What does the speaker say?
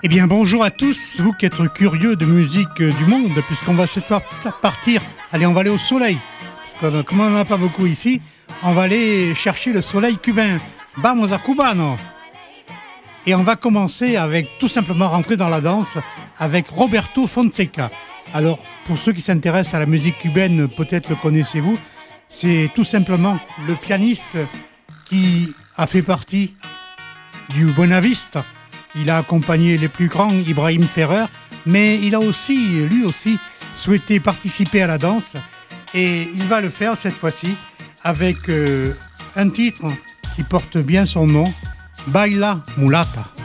Eh bien, bonjour à tous, vous qui êtes curieux de musique du monde, puisqu'on va cette fois partir. Allez, on va aller au soleil. Parce que comme on n'en a pas beaucoup ici, on va aller chercher le soleil cubain. Vamos a Cubano. Et on va commencer avec tout simplement rentrer dans la danse avec Roberto Fonseca. Alors, pour ceux qui s'intéressent à la musique cubaine, peut-être le connaissez-vous, c'est tout simplement le pianiste qui a fait partie du Buenavista. Il a accompagné les plus grands, Ibrahim Ferrer, mais il a aussi, lui aussi, souhaité participer à la danse. Et il va le faire cette fois-ci avec un titre qui porte bien son nom, Baila Mulata.